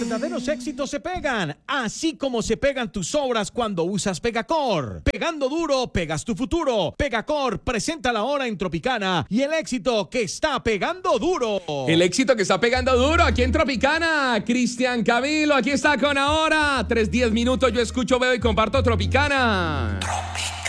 verdaderos éxitos se pegan, así como se pegan tus obras cuando usas Pegacor. Pegando duro, pegas tu futuro. Pegacor presenta la hora en Tropicana y el éxito que está pegando duro. El éxito que está pegando duro aquí en Tropicana. Cristian Camilo, aquí está con ahora. 3:10 minutos, yo escucho, veo y comparto Tropicana.